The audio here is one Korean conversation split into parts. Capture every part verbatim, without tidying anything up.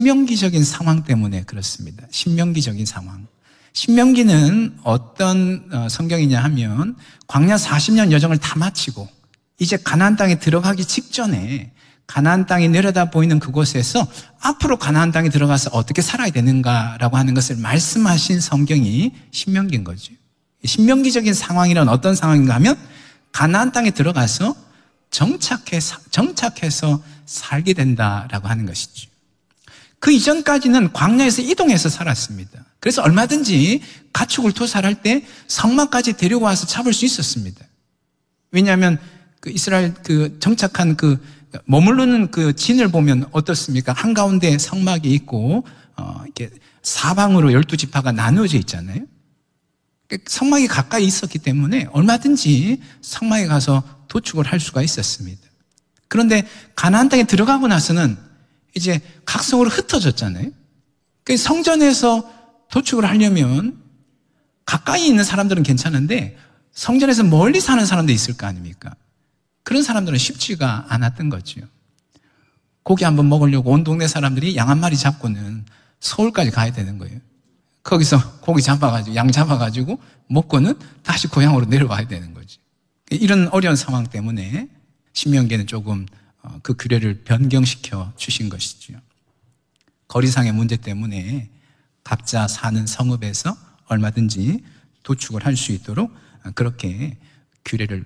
신명기적인 상황 때문에 그렇습니다. 신명기적인 상황. 신명기는 어떤 성경이냐 하면 광야 사십 년 여정을 다 마치고 이제 가나안 땅에 들어가기 직전에 가나안 땅이 내려다 보이는 그곳에서 앞으로 가나안 땅에 들어가서 어떻게 살아야 되는가라고 하는 것을 말씀하신 성경이 신명기인 거죠. 신명기적인 상황이란 어떤 상황인가 하면 가나안 땅에 들어가서 정착해서, 정착해서 살게 된다라고 하는 것이죠. 그 이전까지는 광야에서 이동해서 살았습니다. 그래서 얼마든지 가축을 도살할 때 성막까지 데리고 와서 잡을 수 있었습니다. 왜냐하면 그 이스라엘 그 정착한 그 머무르는 그 진을 보면 어떻습니까? 한가운데 성막이 있고, 어, 이렇게 사방으로 열두 지파가 나누어져 있잖아요. 성막이 가까이 있었기 때문에 얼마든지 성막에 가서 도축을 할 수가 있었습니다. 그런데 가나안 땅에 들어가고 나서는 이제 각성으로 흩어졌잖아요. 성전에서 도축을 하려면 가까이 있는 사람들은 괜찮은데 성전에서 멀리 사는 사람도 있을 거 아닙니까? 그런 사람들은 쉽지가 않았던 거죠. 고기 한번 먹으려고 온 동네 사람들이 양 한 마리 잡고는 서울까지 가야 되는 거예요. 거기서 고기 잡아가지고 양 잡아가지고 먹고는 다시 고향으로 내려와야 되는 거지. 이런 어려운 상황 때문에 신명기에는 조금 그 규례를 변경시켜 주신 것이죠. 거리상의 문제 때문에 각자 사는 성읍에서 얼마든지 도축을 할 수 있도록 그렇게 규례를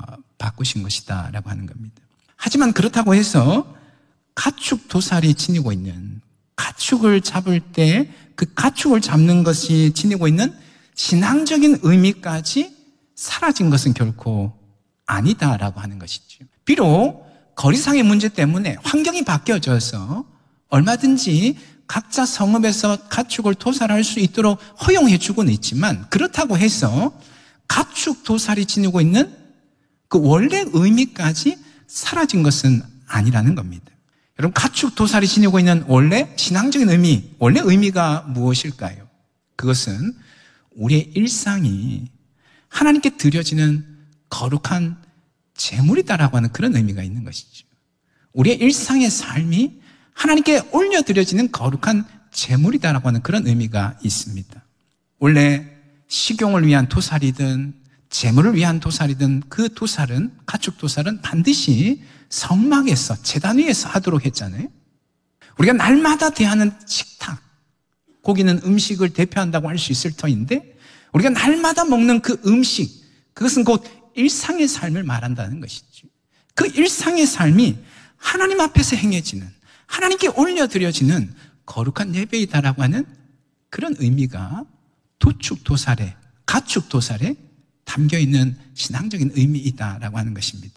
바꾸신 것이다 라고 하는 겁니다. 하지만 그렇다고 해서 가축 도살이 지니고 있는, 가축을 잡을 때 그 가축을 잡는 것이 지니고 있는 신앙적인 의미까지 사라진 것은 결코 아니다라고 하는 것이죠. 비록 거리상의 문제 때문에 환경이 바뀌어져서 얼마든지 각자 성읍에서 가축을 도살할 수 있도록 허용해 주고는 있지만 그렇다고 해서 가축 도살이 지니고 있는 그 원래 의미까지 사라진 것은 아니라는 겁니다. 여러분, 가축 도살이 지니고 있는 원래 신앙적인 의미, 원래 의미가 무엇일까요? 그것은 우리의 일상이 하나님께 드려지는 거룩한 제물이다라고 하는 그런 의미가 있는 것이죠. 우리의 일상의 삶이 하나님께 올려드려지는 거룩한 제물이다라고 하는 그런 의미가 있습니다. 원래 식용을 위한 도살이든 제물을 위한 도살이든 그 도살은, 가축 도살은 반드시 성막에서, 제단 위에서 하도록 했잖아요. 우리가 날마다 대하는 식탁, 고기는 음식을 대표한다고 할 수 있을 터인데 우리가 날마다 먹는 그 음식, 그것은 곧 일상의 삶을 말한다는 것이죠. 그 일상의 삶이 하나님 앞에서 행해지는, 하나님께 올려드려지는 거룩한 예배이다라고 하는 그런 의미가 도축 도살에, 가축 도살에 담겨있는 신앙적인 의미이다라고 하는 것입니다.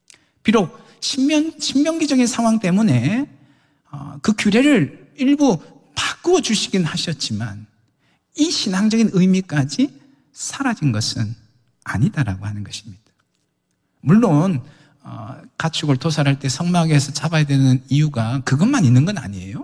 비록 신명, 신명기적인 상황 때문에 어, 그 규례를 일부 바꾸어 주시긴 하셨지만 이 신앙적인 의미까지 사라진 것은 아니다라고 하는 것입니다. 물론 어, 가축을 도살할 때 성막에서 잡아야 되는 이유가 그것만 있는 건 아니에요.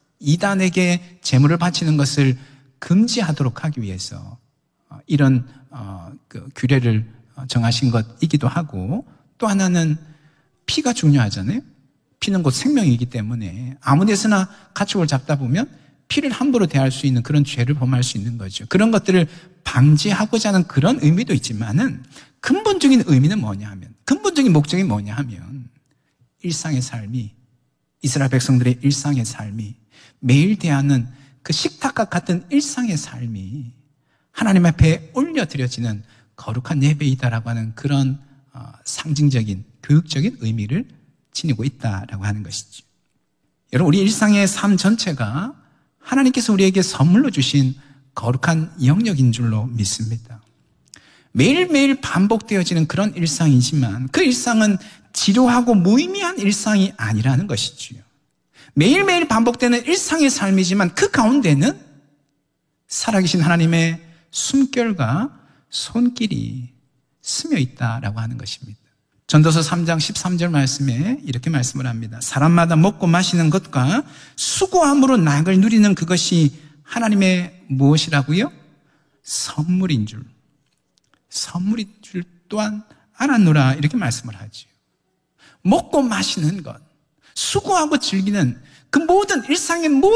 이단에게 제물을 바치는 것을 금지하도록 하기 위해서 어, 이런 어, 그 규례를 정하신 것이기도 하고, 또 하나는 피가 중요하잖아요. 피는 곧 생명이기 때문에 아무 데서나 가축을 잡다 보면 피를 함부로 대할 수 있는 그런 죄를 범할 수 있는 거죠. 그런 것들을 방지하고자 하는 그런 의미도 있지만은 근본적인 의미는 뭐냐 하면, 근본적인 목적이 뭐냐 하면 일상의 삶이, 이스라엘 백성들의 일상의 삶이, 매일 대하는 그 식탁과 같은 일상의 삶이 하나님 앞에 올려드려지는 거룩한 예배이다라고 하는 그런 어, 상징적인, 교육적인 의미를 지니고 있다라고 하는 것이죠. 여러분, 우리 일상의 삶 전체가 하나님께서 우리에게 선물로 주신 거룩한 영역인 줄로 믿습니다. 매일매일 반복되어지는 그런 일상이지만 그 일상은 지루하고 무의미한 일상이 아니라는 것이지요. 매일매일 반복되는 일상의 삶이지만 그 가운데는 살아계신 하나님의 숨결과 손길이 스며 있다라고 하는 것입니다. 전도서 삼 장 십삼 절 말씀에 이렇게 말씀을 합니다. 사람마다 먹고 마시는 것과 수고함으로 낙을 누리는 그것이 하나님의 무엇이라고요? 선물인 줄, 선물인 줄 또한 알았노라, 이렇게 말씀을 하죠. 먹고 마시는 것, 수고하고 즐기는 그 모든 일상의 모든